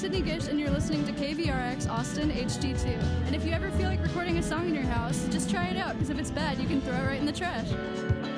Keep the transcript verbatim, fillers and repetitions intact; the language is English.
Sydney Gish, and you're listening to K V R X Austin H D two. And if you ever feel like recording a song in your house, just try it out, because if it's bad, you can throw it right in the trash.